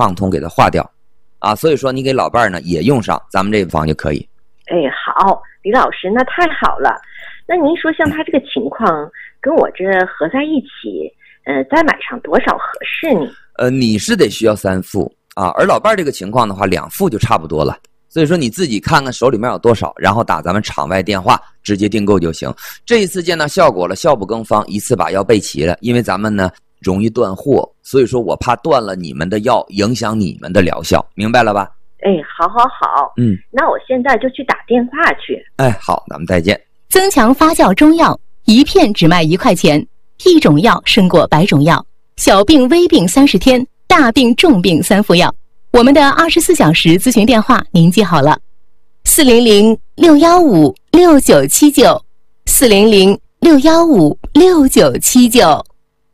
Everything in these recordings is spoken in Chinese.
畅通给它化掉啊。所以说你给老伴儿呢也用上咱们这个方就可以。 好，李老师，那太好了。那您说像他这个情况跟我这合在一起，再买上多少合适呢？ 你是得需要3副啊，而老伴儿这个情况的话2副就差不多了。所以说你自己看看手里面有多少，然后打咱们场外电话直接订购就行。这一次见到效果了，效不更方，一次把药备齐了。因为咱们呢容易断货，所以说我怕断了你们的药，影响你们的疗效，明白了吧？ 好，那我现在就去打电话去。 好，咱们再见。 增强发酵中药，一片只卖1块钱，一种药胜过100种药，小病微病30天，大病重病3副药。我们的24小时咨询电话您记好了，400-615-6979 400-615-6979。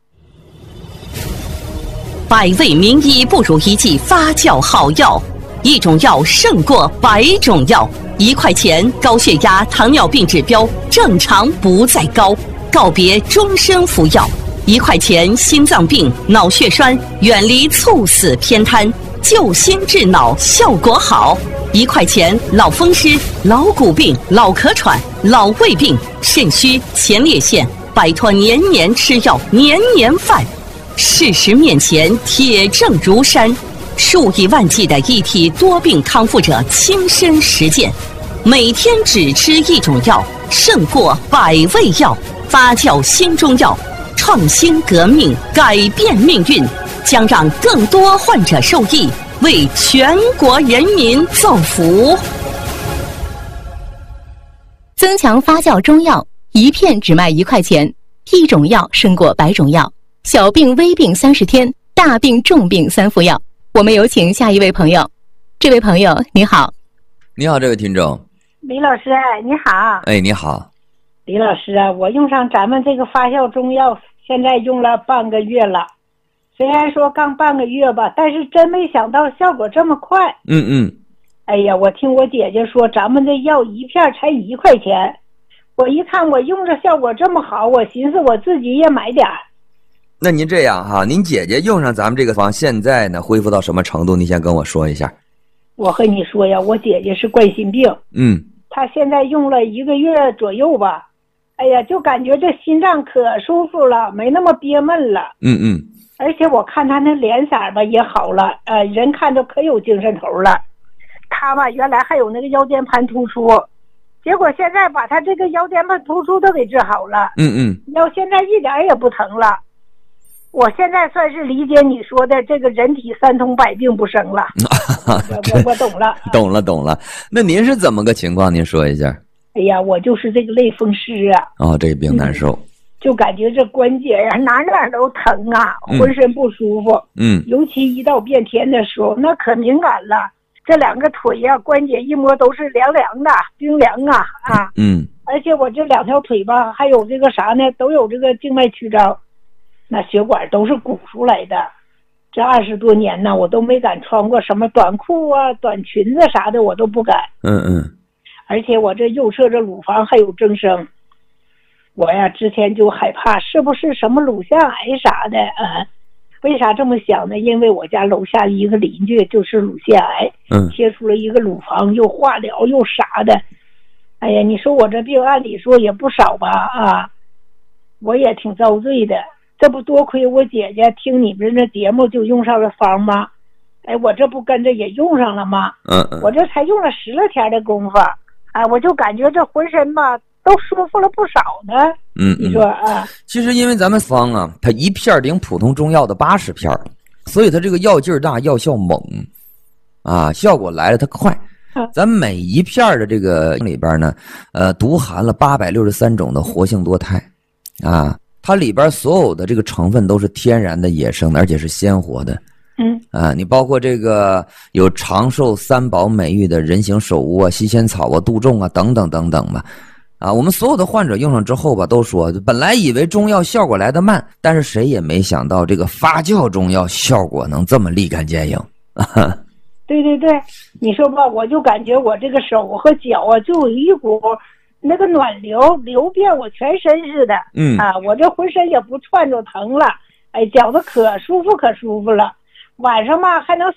百味名医不如一剂发酵好药，一种药胜过100种药。1块钱，高血压、糖尿病指标正常不再高，告别终身服药。1块钱，心脏病、脑血栓远离猝死偏瘫，救心治脑效果好。1块钱，老风湿、老骨病、老咳喘、老胃病、肾虚、前列腺，摆脱年年吃药、年年犯。事实面前，铁证如山，数以万计的一体多病康复者亲身实践，每天只吃一种药，胜过100味药。发酵新中药，创新革命，改变命运，将让更多患者受益，为全国人民造福。 增强发酵中药，一片只卖1块钱，一种药胜过100种药，小病微病30天，大病重病3副药。我们有请下一位朋友。这位朋友你好。 你好，这位听众。 李老师你好。 你好。 李老师啊，我用上咱们这个发酵中药现在用了半个月了，虽然说刚半个月吧，但是真没想到效果这么快。哎呀，我听我姐姐说咱们这药一片才1块钱，我一看我用着效果这么好，我寻思我自己也买点。 那您这样哈，您姐姐用上咱们这个方现在呢恢复到什么程度？您先跟我说一下。 我和你说呀，我姐姐是冠心病，她现在用了1个月左右吧，哎呀，就感觉这心脏可舒服了，没那么憋闷了。而且我看她那脸色吧也好了，人看着可有精神头了。她吧原来还有那个腰间盘突出，结果现在把她这个腰间盘突出都给治好了。腰现在一点也不疼了。我现在算是理解你说的这个人体3通百病不生了。我懂了。 懂了。那您是怎么个情况？您说一下。 哎呀，我就是这个类风湿啊。 这个病难受。 就感觉这关节呀哪都疼啊，浑身不舒服。尤其一到变天的时候，那可敏感了。这2个腿呀关节一摸都是凉凉的，冰凉啊。而且我这2条腿吧，还有这个啥呢，都有这个静脉曲张。那血管都是鼓出来的，这20多年呢，我都没敢穿过什么短裤啊、短裙子啥的，我都不敢。而且我这右侧这乳房还有增生，我呀之前就害怕是不是什么乳腺癌啥的为啥这么想呢？因为我家楼下一个邻居就是乳腺癌，切除了一个乳房，又化疗又啥的。哎呀，你说我这病按理说也不少吧我也挺遭罪的。这不多亏我姐姐听你们这节目就用上了方吗？我这不跟着也用上了吗？我这才用了10来天的功夫，我就感觉这浑身吧都舒服了不少呢。你说其实因为咱们方它一片顶普通中药的80片，所以它这个药劲儿大，药效猛效果来了它快。咱每一片的这个里边呢独含了863种的活性多肽它里边所有的这个成分都是天然的、野生的，而且是鲜活的。你包括这个有长寿3宝美誉的人形首乌西仙草杜仲等等等等吧。我们所有的患者用上之后吧，都说本来以为中药效果来得慢，但是谁也没想到这个发酵中药效果能这么立竿见影。 对，你说吧，我就感觉我这个手和脚就有一股那个暖流遍我全身似的。我这浑身也不窜着疼了，脚都可舒服了。晚上嘛还能